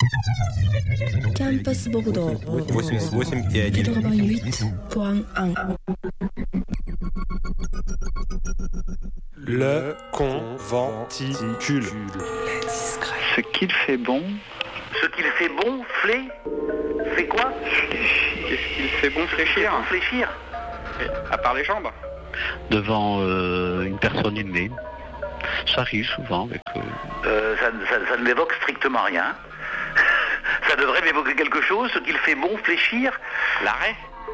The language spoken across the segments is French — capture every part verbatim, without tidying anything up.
Campus Bordeaux восемьдесят восемь и один. quatre-vingt-huit point un. Le conventicule. Ce qu'il fait bon. Ce qu'il fait bon, flé. Fait quoi? Qu'est-ce qu'il fait bon fléchir? Fléchir. À part les jambes. Devant euh, une personne aimée. Ça arrive souvent avec... Euh... Euh, ça, ça, ça ne m'évoque strictement rien. Ça devrait m'évoquer quelque chose, ce qu'il fait bon fléchir. L'arrêt.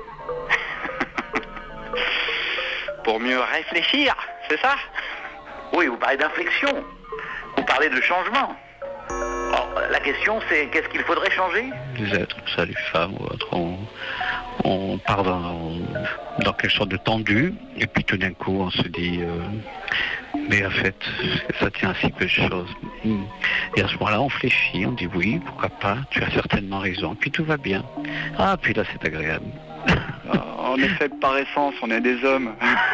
Pour mieux réfléchir, c'est ça? Oui, vous parlez d'inflexion. Vous parlez de changement. Alors, la question c'est, qu'est-ce qu'il faudrait changer? Les êtres, ça, les femmes ou autres, on, on part dans, dans quelque sorte de tendu, et puis tout d'un coup on se dit... Euh... Mais en fait, ça tient à si peu de choses. Et à ce moment-là, on fléchit, on dit oui, pourquoi pas, tu as certainement raison, puis tout va bien. Ah, puis là, c'est agréable. On est fait par essence, on est des hommes.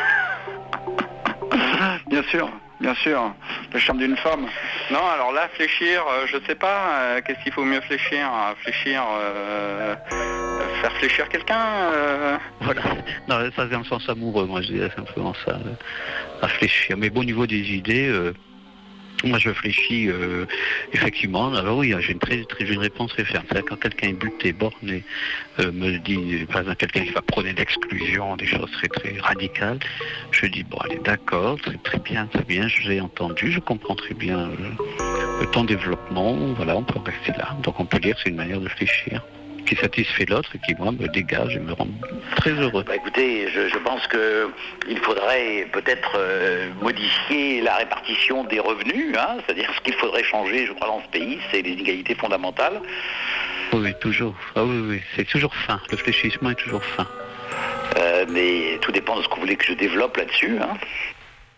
Bien sûr, bien sûr. Le charme d'une femme. Non, alors là, fléchir, euh, je sais pas, euh, qu'est-ce qu'il faut mieux fléchir? Fléchir, euh, faire fléchir quelqu'un euh... Voilà, non, ça c'est dans le sens amoureux, moi je dirais simplement ça, euh, à fléchir. Mais bon, au niveau des idées, euh, moi je fléchis euh, effectivement. Alors oui, j'ai une très, très j'ai une réponse très ferme. C'est-à-dire quand quelqu'un est buté, borné, euh, me dit, par exemple quelqu'un qui va prôner l'exclusion, des choses très très radicales, je dis bon allez d'accord, très très bien, très bien, je l'ai entendu, je comprends très bien euh, ton développement, voilà, on peut en rester là. Donc on peut dire que c'est une manière de fléchir qui satisfait l'autre et qui, moi, me dégage et me rend très heureux. Bah, écoutez, je, je pense qu'il faudrait peut-être euh, modifier la répartition des revenus, hein, c'est-à-dire ce qu'il faudrait changer, je crois, dans ce pays, c'est les inégalités fondamentales. Oui, oui, toujours. Ah oui, oui, c'est toujours fin. Le fléchissement est toujours fin. Euh, mais tout dépend de ce que vous voulez que je développe là-dessus, hein.